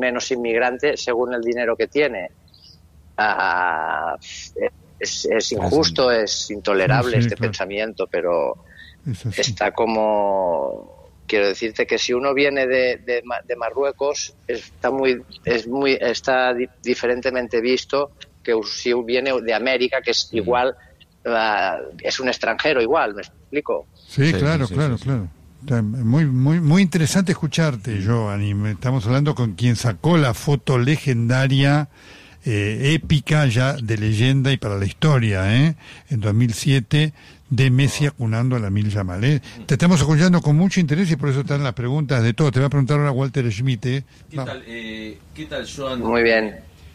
menos inmigrante según el dinero que tiene. Es injusto, es intolerable este pensamiento, pero está como... Quiero decirte que si uno viene de Marruecos está diferentemente visto que si viene de América, que es igual, es un extranjero igual, ¿me explico? Sí, claro. Muy interesante escucharte, Joan. Estamos hablando con quien sacó la foto legendaria, épica ya de leyenda y para la historia, en 2007, de Messi acunando a Lamine Yamal. Te estamos escuchando con mucho interés y por eso están las preguntas de todo. Te va a preguntar ahora Walter Schmidt. ¿Qué tal, Joan? Muy bien.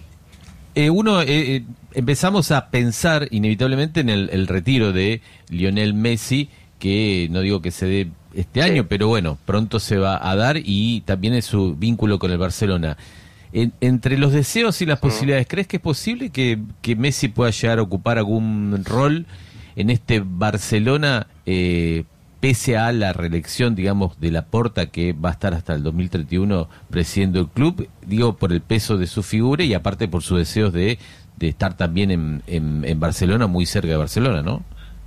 Empezamos a pensar inevitablemente en el retiro de Lionel Messi, que no digo que se dé este año, pero bueno, pronto se va a dar, y también es su vínculo con el Barcelona. Entre los deseos y las posibilidades, ¿crees que es posible que Messi pueda llegar a ocupar algún rol en este Barcelona, pese a la reelección, digamos, de Laporta, que va a estar hasta el 2031 presidiendo el club? Digo, por el peso de su figura y aparte por sus deseos de estar también en Barcelona, muy cerca de Barcelona, ¿no?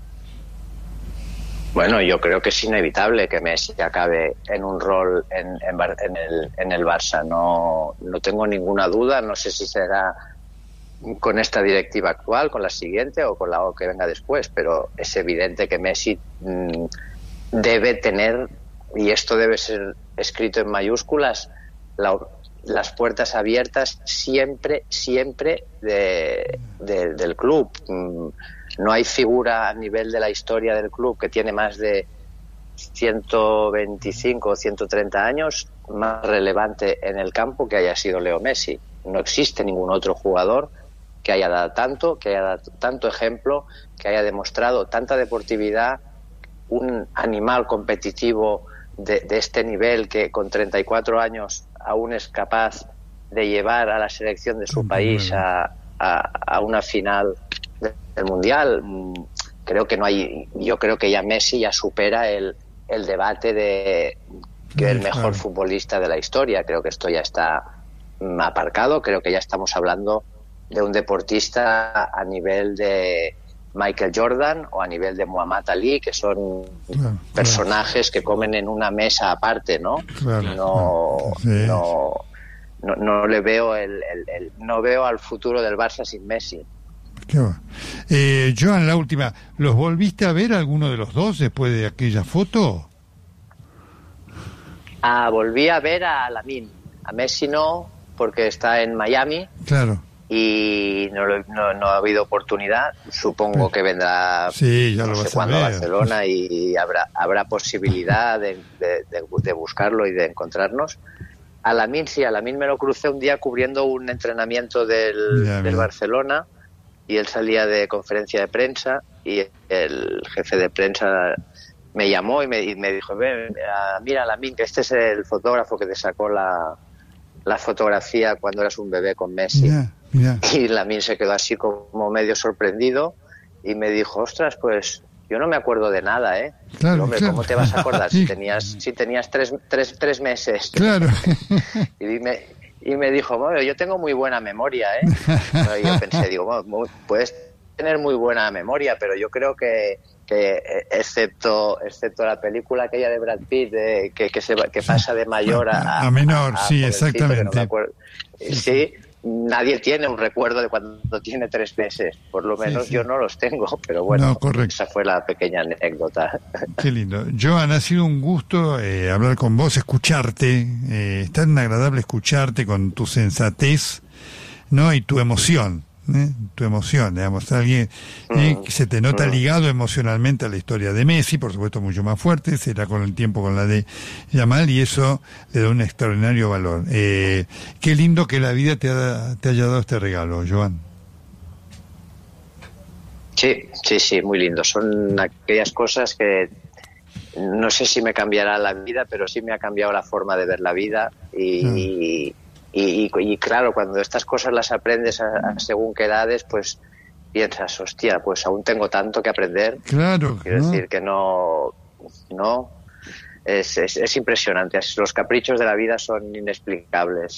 Bueno, yo creo que es inevitable que Messi acabe en un rol en el Barça. No tengo ninguna duda. No sé si será con esta directiva actual, con la siguiente o con la que venga después, pero es evidente que Messi debe tener, y esto debe ser escrito en mayúsculas, las puertas abiertas siempre del club. No hay figura a nivel de la historia del club que tiene más de 125 o 130 años más relevante en el campo que haya sido Leo Messi. No existe ningún otro jugador que haya dado tanto ejemplo, que haya demostrado tanta deportividad, un animal competitivo de este nivel, que con 34 años aún es capaz de llevar a la selección de su país a una final del Mundial. Creo que no hay, yo creo que ya Messi ya supera el debate de que es el mejor futbolista de la historia. Creo que esto ya está aparcado. Creo que ya estamos hablando de un deportista a nivel de Michael Jordan o a nivel de Muhammad Ali, que son personajes que comen en una mesa aparte, ¿no? No le veo no veo al futuro del Barça sin Messi. Joan, la última, ¿los volviste a ver alguno de los dos después de aquella foto? Volví a ver a Lamine. A Messi no, porque está en Miami. Claro. Y no ha habido oportunidad. Supongo que vendrá no sé cuándo a Barcelona y habrá posibilidad de buscarlo y de encontrarnos. A Lamine sí, a Lamine me lo crucé un día cubriendo un entrenamiento del Barcelona, y él salía de conferencia de prensa y el jefe de prensa me llamó y me dijo: mira, Lamine, que este es el fotógrafo que te sacó la fotografía cuando eras un bebé con Messi. Mira. Y Lamine se quedó así como medio sorprendido y me dijo: ostras, pues yo no me acuerdo de nada, ¿eh? Claro, hombre, claro. ¿Cómo te vas a acordar si tenías tres meses? Claro. Y me dijo: bueno, yo tengo muy buena memoria, ¿eh? Y yo pensé, puedes tener muy buena memoria, pero yo creo que excepto la película aquella de Brad Pitt, que pasa de mayor a menor, sí, exactamente. No me acuerdo. Sí, nadie tiene un recuerdo de cuando tiene 3 meses, por lo menos yo no los tengo, pero bueno, esa fue la pequeña anécdota. Qué lindo. Joan, ha sido un gusto hablar con vos, escucharte, es tan agradable escucharte con tu sensatez, ¿no? Y tu emoción, digamos, alguien que se te nota ligado emocionalmente a la historia de Messi, por supuesto mucho más fuerte, será con el tiempo con la de Yamal, y eso le da un extraordinario valor. Qué lindo que la vida te haya dado este regalo, Joan. Sí, muy lindo. Son aquellas cosas que no sé si me cambiará la vida, pero sí me ha cambiado la forma de ver la vida y claro, cuando estas cosas las aprendes según qué edades, pues piensas: hostia, pues aún tengo tanto que aprender. Claro. Quiero decir que no es impresionante. Los caprichos de la vida son inexplicables.